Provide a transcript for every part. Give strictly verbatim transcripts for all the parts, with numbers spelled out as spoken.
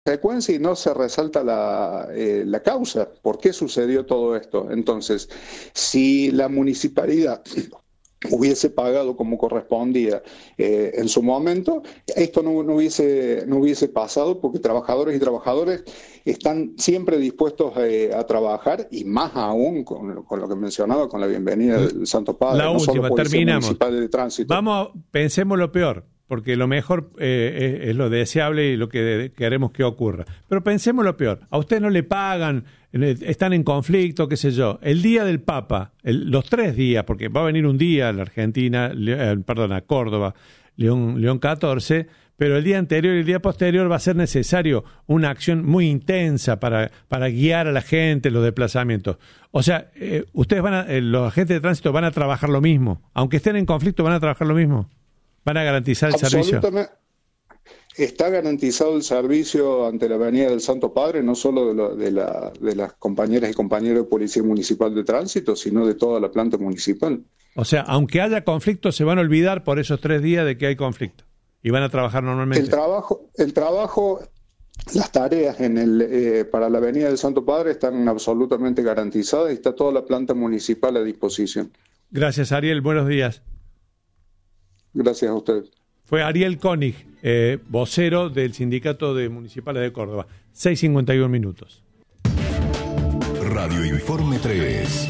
consecuencia y no se resalta la, eh, la causa. ¿Por qué sucedió todo esto? Entonces, si la municipalidad hubiese pagado como correspondía eh, en su momento, esto no, no, hubiese, no hubiese pasado, porque trabajadores y trabajadores están siempre dispuestos eh, a trabajar, y más aún con, con lo que mencionaba, con la bienvenida del Santo Padre. La no última, solo terminamos. Municipal de Tránsito. Vamos, pensemos lo peor, porque lo mejor eh, es, es lo deseable y lo que de, queremos que ocurra. Pero pensemos lo peor. A usted no le pagan, están en conflicto, qué sé yo. El día del Papa, el, los tres días, porque va a venir un día a la Argentina, eh, perdón, a Córdoba, León, León catorce, pero el día anterior y el día posterior va a ser necesario una acción muy intensa para, para guiar a la gente, los desplazamientos. O sea, eh, ustedes van a, eh, los agentes de tránsito van a trabajar lo mismo. Aunque estén en conflicto, van a trabajar lo mismo. ¿Van a garantizar el servicio? Está garantizado el servicio ante la Avenida del Santo Padre, no solo de, lo, de, la, de las compañeras y compañeros de Policía Municipal de Tránsito, sino de toda la planta municipal. O sea, aunque haya conflicto, se van a olvidar por esos tres días de que hay conflicto y van a trabajar normalmente. El trabajo, el trabajo las tareas en el, eh, para la Avenida del Santo Padre están absolutamente garantizadas y está toda la planta municipal a disposición. Gracias, Ariel. Buenos días. Gracias a usted. Fue Ariel Koenig, eh, vocero del Sindicato de Municipales de Córdoba. seis cincuenta y uno minutos. Radio Informe tres.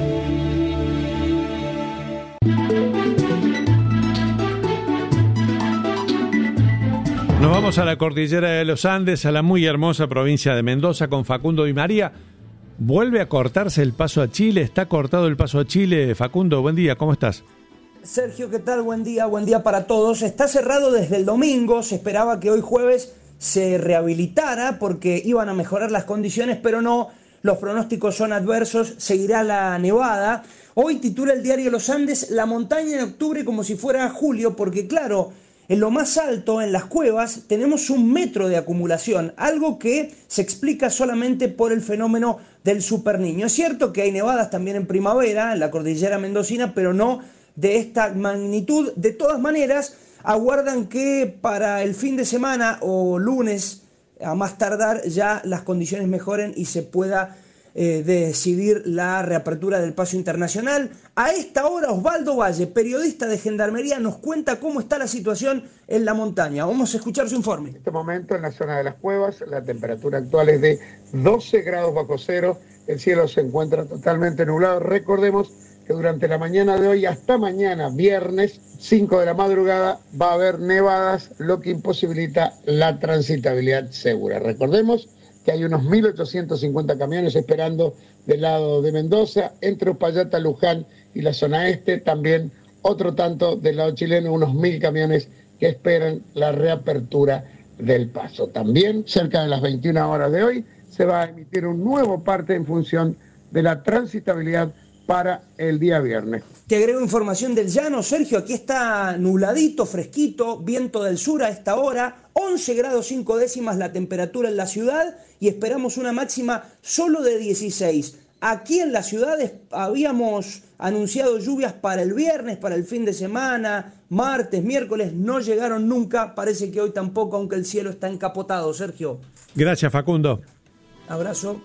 Nos vamos a la cordillera de los Andes, a la muy hermosa provincia de Mendoza, con Facundo Di María. ¿Vuelve a cortarse el paso a Chile? ¿Está cortado el paso a Chile? Facundo, buen día, ¿cómo estás? Sergio, ¿qué tal? Buen día, buen día para todos. Está cerrado desde el domingo, se esperaba que hoy jueves se rehabilitara porque iban a mejorar las condiciones, pero no, los pronósticos son adversos, seguirá la nevada. Hoy titula el diario Los Andes, la montaña en octubre como si fuera julio, porque claro, en lo más alto, en las cuevas, tenemos un metro de acumulación, algo que se explica solamente por el fenómeno del superniño. Es cierto que hay nevadas también en primavera, en la cordillera mendocina, pero no de esta magnitud. De todas maneras, aguardan que para el fin de semana o lunes, a más tardar, ya las condiciones mejoren y se pueda eh, decidir la reapertura del paso internacional. A esta hora, Osvaldo Valle, periodista de Gendarmería, nos cuenta cómo está la situación en la montaña. Vamos a escuchar su informe. En este momento, en la zona de las cuevas, la temperatura actual es de doce grados bajo cero. El cielo se encuentra totalmente nublado. Recordemos que durante la mañana de hoy hasta mañana, viernes, cinco de la madrugada, va a haber nevadas, lo que imposibilita la transitabilidad segura. Recordemos que hay unos mil ochocientos cincuenta camiones esperando del lado de Mendoza, entre Uspallata, Luján y la zona este, también otro tanto del lado chileno, unos mil camiones que esperan la reapertura del paso. También, cerca de las veintiuna horas de hoy, se va a emitir un nuevo parte en función de la transitabilidad para el día viernes. Te agrego información del llano, Sergio. Aquí está nubladito, fresquito, viento del sur a esta hora, once grados cinco décimas la temperatura en la ciudad y esperamos una máxima solo de dieciséis. Aquí en la ciudad habíamos anunciado lluvias para el viernes, para el fin de semana, martes, miércoles, no llegaron nunca, parece que hoy tampoco, aunque el cielo está encapotado, Sergio. Gracias, Facundo. Abrazo.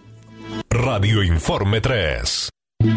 Radio Informe tres.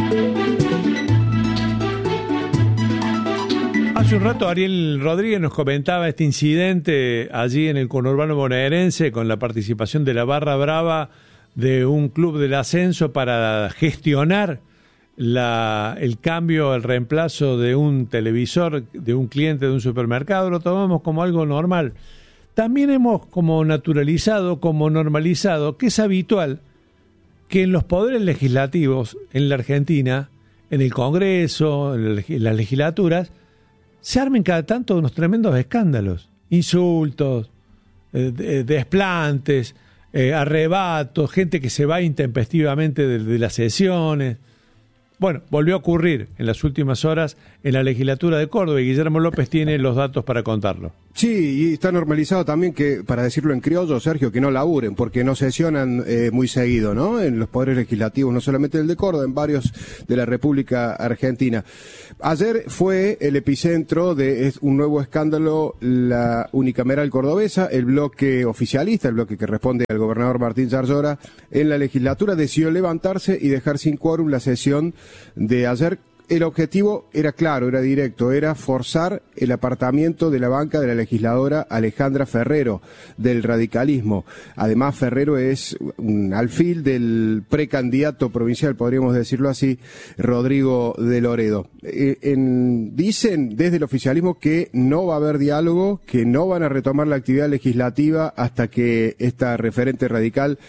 Hace un rato Ariel Rodríguez nos comentaba este incidente allí en el conurbano bonaerense con la participación de la Barra Brava de un club del ascenso para gestionar la, el cambio, el reemplazo de un televisor de un cliente de un supermercado. Lo tomamos como algo normal. También hemos como naturalizado, como normalizado, que es habitual que en los poderes legislativos en la Argentina, en el Congreso, en las legislaturas, se armen cada tanto unos tremendos escándalos, insultos, eh, desplantes, eh, arrebatos, gente que se va intempestivamente de, de las sesiones. Bueno, volvió a ocurrir en las últimas horas en la legislatura de Córdoba y Guillermo López tiene los datos para contarlo. Sí, y está normalizado también que, para decirlo en criollo, Sergio, que no laburen, porque no sesionan eh, muy seguido, ¿no? En los poderes legislativos, no solamente el de Córdoba, en varios de la República Argentina. Ayer fue el epicentro de un nuevo escándalo, la unicameral cordobesa, el bloque oficialista, el bloque que responde al gobernador Martín Yarlora, en la legislatura decidió levantarse y dejar sin quórum la sesión de ayer. El objetivo era claro, era directo, era forzar el apartamiento de la banca de la legisladora Alejandra Ferrero, del radicalismo. Además, Ferrero es un alfil del precandidato provincial, podríamos decirlo así, Rodrigo de Loredo. Eh, en, dicen desde el oficialismo que no va a haber diálogo, que no van a retomar la actividad legislativa hasta que esta referente radical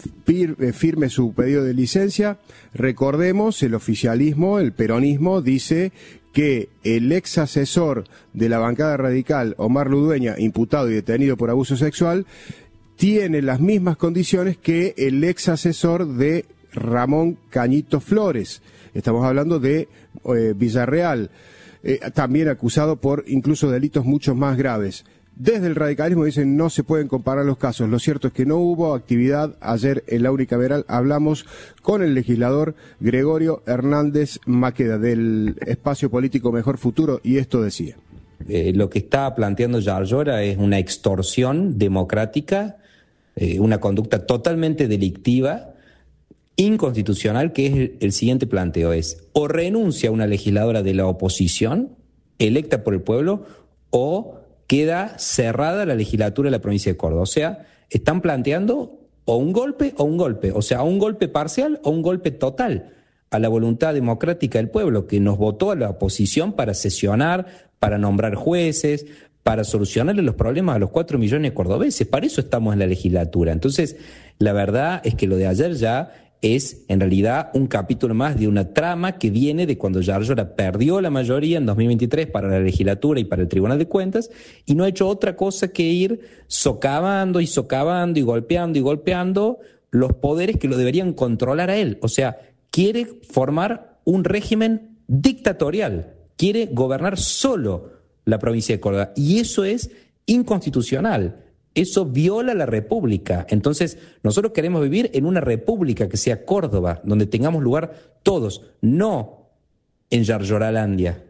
firme su pedido de licencia. Recordemos, el oficialismo, el peronismo, dice que el ex asesor de la bancada radical, Omar Ludueña, imputado y detenido por abuso sexual, tiene las mismas condiciones que el ex asesor de Ramón Cañito Flores. Estamos hablando de eh, Villarreal, eh, también acusado por incluso delitos mucho más graves. Desde el radicalismo dicen no se pueden comparar los casos. Lo cierto es que no hubo actividad ayer en la unicameral. Hablamos con el legislador Gregorio Hernández Maqueda del espacio político Mejor Futuro y esto decía. Eh, lo que está planteando Yarlora es una extorsión democrática, eh, una conducta totalmente delictiva, inconstitucional, que es el, el siguiente planteo: es o renuncia una legisladora de la oposición electa por el pueblo o queda cerrada la legislatura de la provincia de Córdoba. O sea, están planteando o un golpe o un golpe, o sea, un golpe parcial o un golpe total a la voluntad democrática del pueblo, que nos votó a la oposición para sesionar, para nombrar jueces, para solucionarle los problemas a los cuatro millones de cordobeses. Para eso estamos en la legislatura. Entonces, la verdad es que lo de ayer ya es en realidad un capítulo más de una trama que viene de cuando Yarlora perdió la mayoría en dos mil veintitrés para la legislatura y para el Tribunal de Cuentas y no ha hecho otra cosa que ir socavando y socavando y golpeando y golpeando los poderes que lo deberían controlar a él. O sea, quiere formar un régimen dictatorial, quiere gobernar solo la provincia de Córdoba y eso es inconstitucional. Eso viola la República. Entonces, nosotros queremos vivir en una República que sea Córdoba, donde tengamos lugar todos, no en Yarloralandia.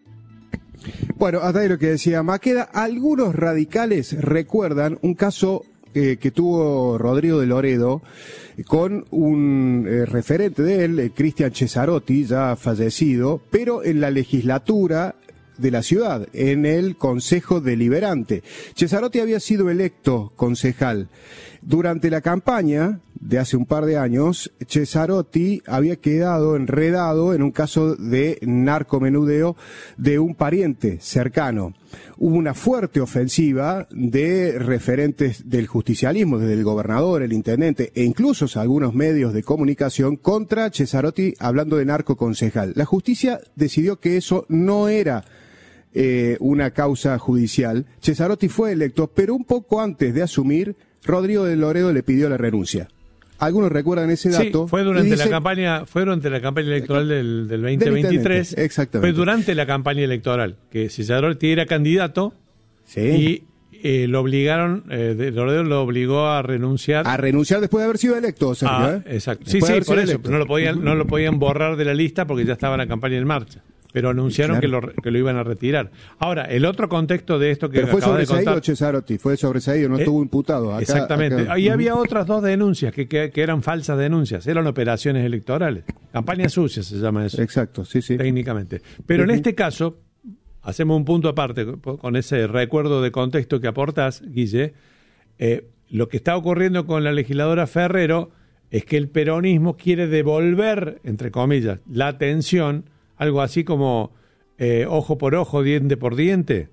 Bueno, hasta ahí lo que decía Maqueda. Algunos radicales recuerdan un caso eh, que tuvo Rodrigo de Loredo con un eh, referente de él, eh, Cristian Cesarotti, ya fallecido, pero en la legislatura de la ciudad, en el Consejo Deliberante. Cesarotti había sido electo concejal. Durante la campaña de hace un par de años, Cesarotti había quedado enredado en un caso de narcomenudeo de un pariente cercano. Hubo una fuerte ofensiva de referentes del justicialismo, desde el gobernador, el intendente e incluso algunos medios de comunicación contra Cesarotti hablando de narcoconcejal. La justicia decidió que eso no era Eh, una causa judicial. Cesarotti fue electo, pero un poco antes de asumir, Rodrigo de Loredo le pidió la renuncia. Algunos recuerdan ese dato. Sí, fue durante dice, la campaña, fue durante la campaña electoral del, del veinte veintitrés. Exactamente. Fue durante la campaña electoral que Cesarotti era candidato sí. y eh, lo obligaron, eh, de Loredo lo obligó a renunciar. A renunciar después de haber sido electo, Sergio, ah, ¿eh? Exacto. Después sí, sí, por eso. Electo. No lo podían, no lo podían borrar de la lista porque ya estaba la campaña en marcha. Pero anunciaron claro. que, lo, que lo iban a retirar. Ahora, el otro contexto de esto que Pero fue acabas de contar... sobreseído Cesarotti, fue sobreseído, no eh, estuvo imputado. Acá, exactamente. Acá. Y había otras dos denuncias que, que, que eran falsas denuncias, eran operaciones electorales. Campaña sucia se llama eso. Exacto, sí, sí. Técnicamente. Pero uh-huh. en este caso, hacemos un punto aparte con ese recuerdo de contexto que aportás, Guille. Eh, lo que está ocurriendo con la legisladora Ferrero es que el peronismo quiere devolver, entre comillas, la atención, algo así como... Eh, ojo por ojo, diente por diente,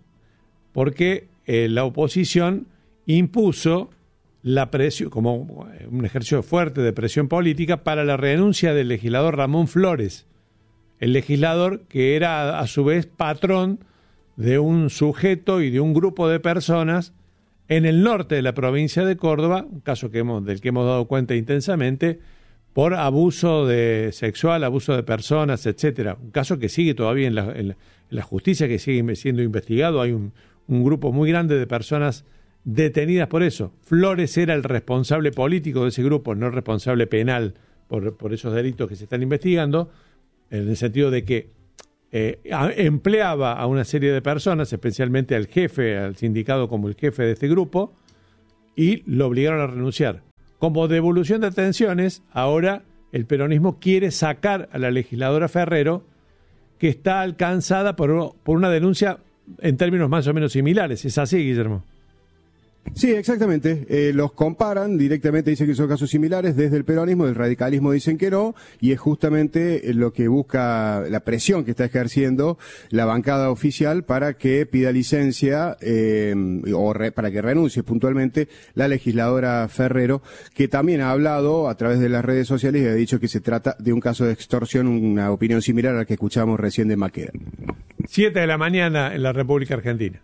porque eh, la oposición impuso la presión, como un ejercicio fuerte de presión política, para la renuncia del legislador Ramón Flores, el legislador que era a su vez patrón de un sujeto y de un grupo de personas en el norte de la provincia de Córdoba, un caso que hemos, del que hemos dado cuenta intensamente, por abuso de sexual, abuso de personas, etcétera. Un caso que sigue todavía en la, en la, en la justicia, que sigue siendo investigado. Hay un, un grupo muy grande de personas detenidas por eso. Flores era el responsable político de ese grupo, no el responsable penal por, por esos delitos que se están investigando, en el sentido de que eh, a, empleaba a una serie de personas, especialmente al jefe, al sindicado como el jefe de este grupo, y lo obligaron a renunciar. Como devolución de atenciones, ahora el peronismo quiere sacar a la legisladora Ferrero, que está alcanzada por, por una denuncia en términos más o menos similares. ¿Es así, Guillermo? Sí, exactamente. Eh, los comparan directamente, dicen que son casos similares desde el peronismo, del radicalismo dicen que no, y es justamente lo que busca, la presión que está ejerciendo la bancada oficial para que pida licencia eh, o re, para que renuncie puntualmente la legisladora Ferrero, que también ha hablado a través de las redes sociales y ha dicho que se trata de un caso de extorsión, una opinión similar a la que escuchamos recién de Maqueda. Siete de la mañana en la República Argentina.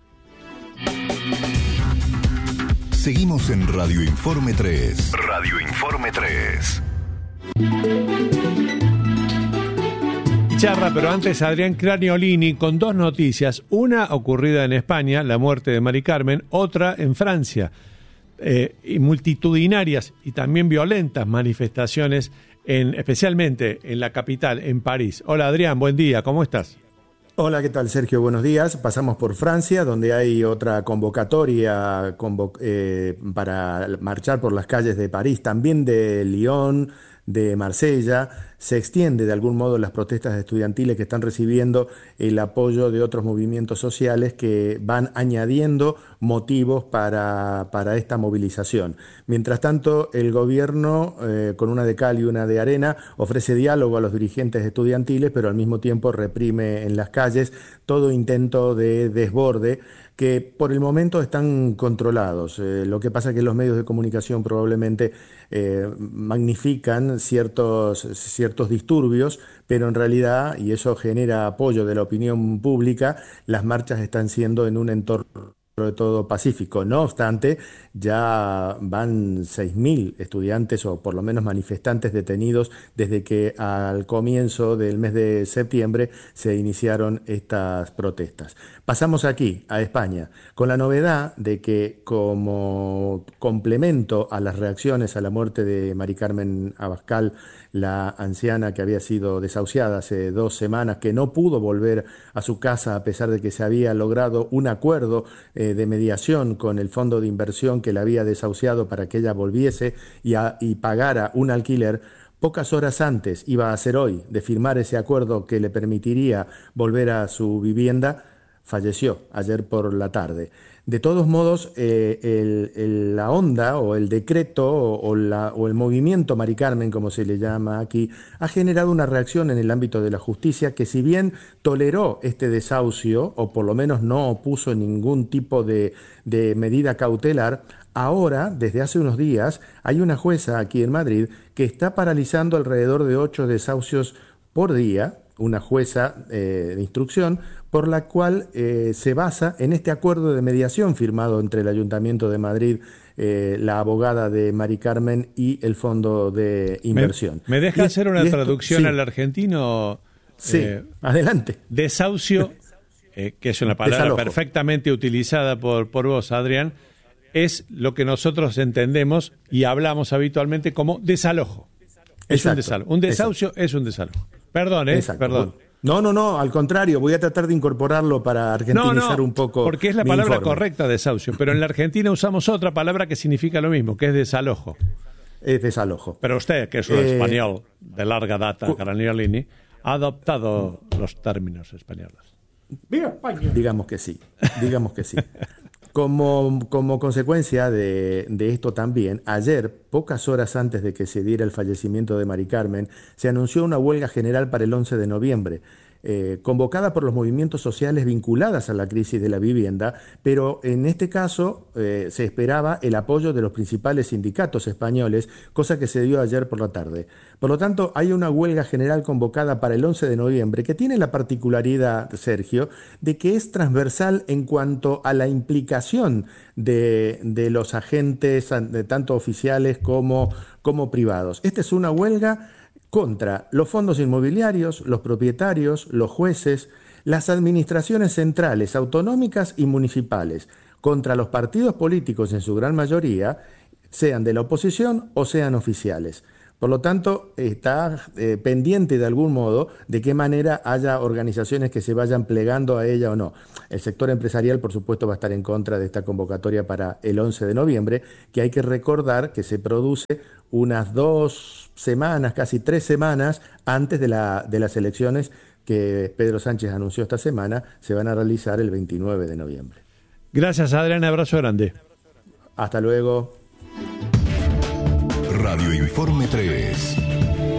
Seguimos en Radio Informe tres. Radio Informe tres. Charra, pero antes Adrián Craniolini con dos noticias. Una ocurrida en España, la muerte de Mari Carmen. Otra en Francia. Eh, y multitudinarias y también violentas manifestaciones, en, especialmente en la capital, en París. Hola Adrián, buen día, ¿cómo estás? Hola, ¿qué tal, Sergio? Buenos días. Pasamos por Francia, donde hay otra convocatoria convo- eh, para marchar por las calles de París, también de Lyon, de Marsella. Se extiende de algún modo las protestas estudiantiles que están recibiendo el apoyo de otros movimientos sociales que van añadiendo motivos para, para esta movilización. Mientras tanto, el gobierno, eh, con una de cal y una de arena, ofrece diálogo a los dirigentes estudiantiles, pero al mismo tiempo reprime en las calles todo intento de desborde que por el momento están controlados. Eh, lo que pasa es que los medios de comunicación probablemente eh, magnifican ciertos, ciertos disturbios, pero en realidad, y eso genera apoyo de la opinión pública, las marchas están siendo en un entorno de todo pacífico. No obstante, ya van seis mil estudiantes o por lo menos manifestantes detenidos desde que al comienzo del mes de septiembre se iniciaron estas protestas. Pasamos aquí, a España, con la novedad de que como complemento a las reacciones a la muerte de Mari Carmen Abascal, la anciana que había sido desahuciada hace dos semanas, que no pudo volver a su casa a pesar de que se había logrado un acuerdo eh, de mediación con el fondo de inversión que la había desahuciado para que ella volviese y, a, y pagara un alquiler. Pocas horas antes, iba a ser hoy, de firmar ese acuerdo que le permitiría volver a su vivienda, falleció ayer por la tarde. De todos modos, eh, el, el, la onda o el decreto o, o, la, o el movimiento Mari Carmen, como se le llama aquí, ha generado una reacción en el ámbito de la justicia que, si bien toleró este desahucio, o por lo menos no opuso ningún tipo de, de medida cautelar, ahora, desde hace unos días, hay una jueza aquí en Madrid que está paralizando alrededor de ocho desahucios por día, una jueza eh, de instrucción, por la cual eh, se basa en este acuerdo de mediación firmado entre el Ayuntamiento de Madrid, eh, la abogada de Mari Carmen y el Fondo de Inversión. ¿Me, me deja y, hacer una esto, traducción sí. al argentino? Sí, eh, adelante. Desahucio, eh, que es una palabra Desalojo. perfectamente utilizada por, por vos, Adrián, es lo que nosotros entendemos y hablamos habitualmente como desalojo. Es Exacto, un desalojo. Un desahucio exacto. es un desalojo. Perdón, ¿eh? Exacto. Perdón. No, no, no, al contrario, voy a tratar de incorporarlo para argentinizar no, no, un poco. Porque es la mi palabra informe. correcta, desahucio, pero en la Argentina usamos otra palabra que significa lo mismo, que es desalojo. Es desalojo. Pero usted, que es un eh, español de larga data, Craniolini, ha adoptado los términos españoles. ¡Viva España! Digamos que sí, digamos que sí. Como, como consecuencia de, de esto también, ayer, pocas horas antes de que se diera el fallecimiento de Mari Carmen, se anunció una huelga general para el once de noviembre. eh, convocada por los movimientos sociales vinculadas a la crisis de la vivienda, pero en este caso eh, se esperaba el apoyo de los principales sindicatos españoles, cosa que se dio ayer por la tarde. Por lo tanto, hay una huelga general convocada para el once de noviembre que tiene la particularidad, Sergio, de que es transversal en cuanto a la implicación de, de los agentes, de tanto oficiales como, como privados. Esta es una huelga contra los fondos inmobiliarios, los propietarios, los jueces, las administraciones centrales, autonómicas y municipales, contra los partidos políticos en su gran mayoría, sean de la oposición o sean oficiales. Por lo tanto, está eh, pendiente de algún modo de qué manera haya organizaciones que se vayan plegando a ella o no. El sector empresarial, por supuesto, va a estar en contra de esta convocatoria para el once de noviembre, que hay que recordar que se produce unas dos semanas, casi tres semanas antes de, la, de las elecciones que Pedro Sánchez anunció esta semana, se van a realizar el veintinueve de noviembre. Gracias, Adrián. Abrazo grande. Hasta luego. Radio Informe tres.